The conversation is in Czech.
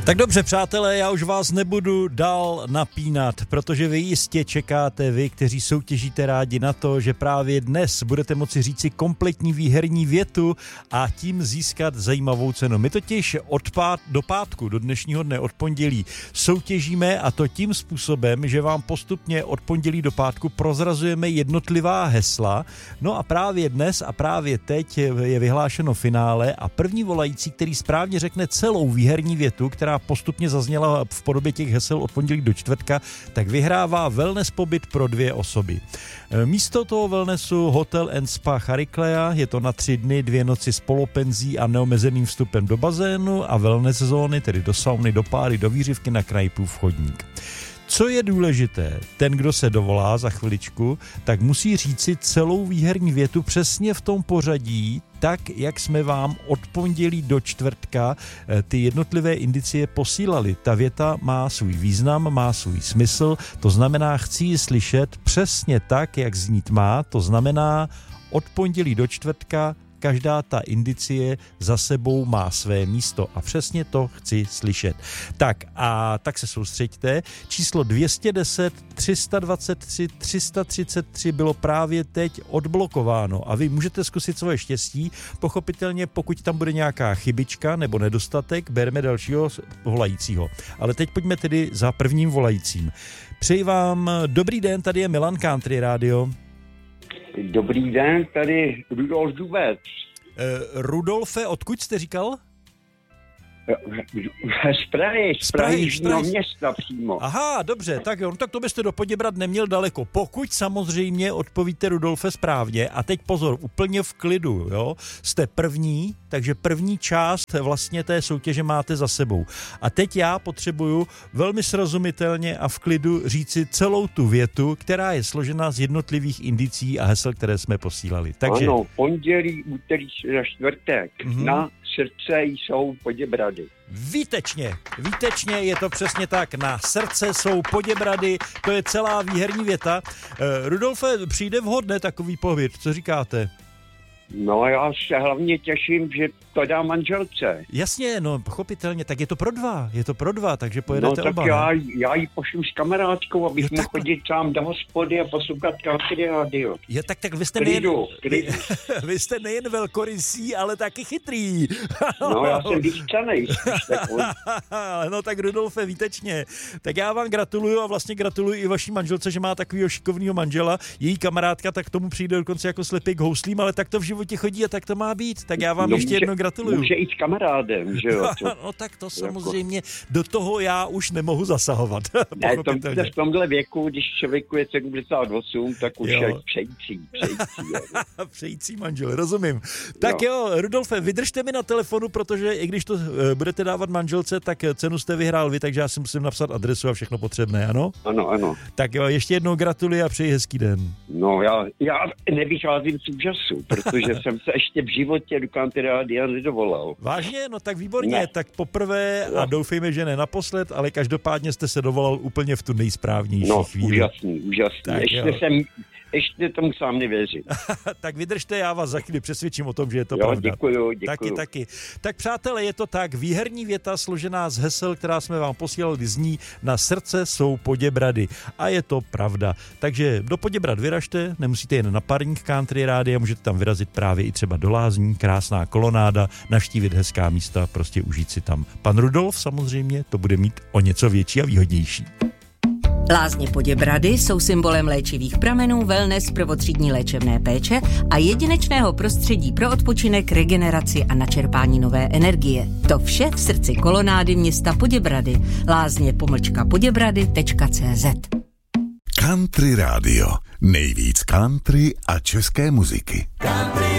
Tak dobře, přátelé, já už vás nebudu dál napínat, protože vy jistě čekáte, vy, kteří soutěžíte rádi, na to, že právě dnes budete moci říci kompletní výherní větu a tím získat zajímavou cenu. My totiž do pátku, do dnešního dne, od pondělí soutěžíme, a to tím způsobem, že vám postupně od pondělí do pátku prozrazujeme jednotlivá hesla. No a právě dnes a právě teď je vyhlášeno finále a první volající, který správně řekne celou výherní větu, která postupně zazněla v podobě těch hesel od pondělí do čtvrtka, tak vyhrává wellness pobyt pro 2 osoby. Místo toho wellnessu Hotel & Spa Chariclea, je to na 3 dny, 2 noci s polopenzí a neomezeným vstupem do bazénu a wellness zóny, tedy do sauny, do páry, do výřivky na Knajpův chodník. Co je důležité, ten, kdo se dovolá za chviličku, tak musí říci celou výherní větu přesně v tom pořadí, tak, jak jsme vám od pondělí do čtvrtka ty jednotlivé indicie posílali. Ta věta má svůj význam, má svůj smysl, to znamená, chci ji slyšet přesně tak, jak znít má, to znamená, od pondělí do čtvrtka každá ta indicie za sebou má své místo a přesně to chci slyšet. Tak se soustřeďte. Číslo 210 323 333 bylo právě teď odblokováno a vy můžete zkusit svoje štěstí. Pochopitelně, pokud tam bude nějaká chybička nebo nedostatek, bereme dalšího volajícího. Ale teď pojďme tedy za prvním volajícím. Přeji vám dobrý den, tady je Milan, Country Radio. Dobrý den, tady Rudolf Dubec. Rudolfe, odkud jste říkal? Z Prahy, Jižního města přímo. Aha, dobře, tak jo, tak to byste do Poděbrad neměl daleko. Pokud samozřejmě odpovíte, Rudolfe, správně, a teď pozor, úplně v klidu, jo, jste první, takže první část vlastně té soutěže máte za sebou. A teď já potřebuju velmi srozumitelně a v klidu říci celou tu větu, která je složena z jednotlivých indicí a hesel, které jsme posílali. Takže... Ano, pondělí, úterý, čtvrtek, na srdce jsou Poděbrady. Výtečně, je to přesně tak, na srdce jsou Poděbrady, to je celá výherní věta. Rudolfe, přijde vhodné takový pobyt, co říkáte? No, já se hlavně těším, že to dá manželce. Jasně, no, pochopitelně, tak je to pro dva, takže pojedete oba. No, tak já ji pošlu s kamarádkou, abych mohl chodit sám do hospody a poslouchat Country Radio. Jo, tak vy jste nejen velkorysý, ale taky chytrý. No, já jsem vychcanej. No, tak Rudolfe, výtečně. Tak já vám gratuluju a vlastně gratuluji i vaší manželce, že má takovýho šikovného manžela. Její kamarádka tak tomu přijde dokonce jako slepý k houslím, ale tak to v životě chodí a tak to má být. Tak já vám ještě jednou gratuluju. Může i s kamarádem, že jo? No tak to samozřejmě, do toho já už nemohu zasahovat. Ne, v tomhle věku, když člověku je 78, tak už je přející. Přející manžel, rozumím. Tak jo, Rudolfe, vydržte mi na telefonu, protože i když to budete dávat manželce, tak cenu jste vyhrál vy, takže já si musím napsat adresu a všechno potřebné, ano? Ano. Tak jo, ještě jednou gratuluji a přeji hezký den. No, já nevycházím z úžasu, protože jsem se ještě v životě do Country Radia nedovolal. Vážně? No tak výborně, tak poprvé a doufejme, že ne naposled, ale každopádně jste se dovolal úplně v tu nejsprávnější chvíli. Úžasný. Ještě tomu sám nevěřit. Tak vydržte, já vás za chvíli přesvědčím o tom, že je to pravda. Děkuju. Taky. Tak přátelé, je to tak. Výherní věta složená z hesel, která jsme vám posílali, zní: na srdce jsou Poděbrady. A je to pravda. Takže do Poděbrad vyražte, nemusíte jen na párník Country Rádia, můžete tam vyrazit právě i třeba do Lázní, krásná kolonáda, navštívit hezká místa, prostě užít si tam. Pan Rudolf samozřejmě to bude mít o něco větší a výhodnější. Lázně Poděbrady jsou symbolem léčivých pramenů, wellness, prvotřídní léčebné péče a jedinečného prostředí pro odpočinek, regeneraci a načerpání nové energie. To vše v srdci kolonády města Poděbrady. Lázně-poděbrady.cz. Country Radio. Nejvíc country a české muziky.